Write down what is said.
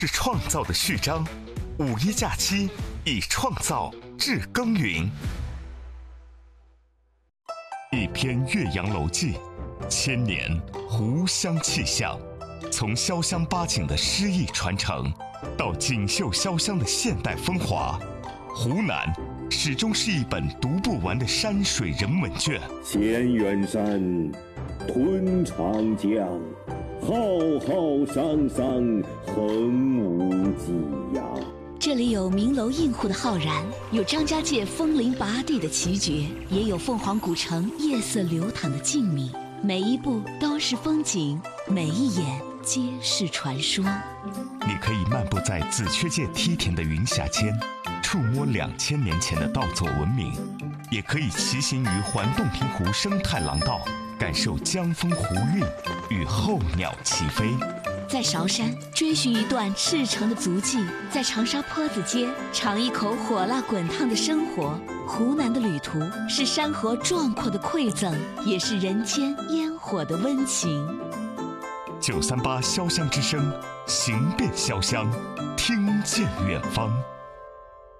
是创造的序章。五一假期，以创造致耕耘。一篇《岳阳楼记》，千年湖湘气象。从潇湘八景的诗意传承，到锦绣潇湘的现代风华，湖南始终是一本读不完的山水人文卷。 千远山，吞长江，浩浩汤汤，横无际呀。 这里有名楼映户的浩然，有张家界枫林拔地的奇绝，也有凤凰古城夜色流淌的静谧。每一步都是风景，每一眼皆是传说。 你可以漫步在紫雀界梯田的云霞间，触摸2000年前的稻作文明；也可以骑行于环洞庭湖生态廊道，感受江风湖韵与候鸟齐飞。 在韶山追寻一段赤诚的足迹，在长沙坡子街尝一口火辣滚烫的生活。湖南的旅途是山河壮阔的馈赠，也是人间烟火的温情。 938潇湘之声，行遍潇湘，听见远方。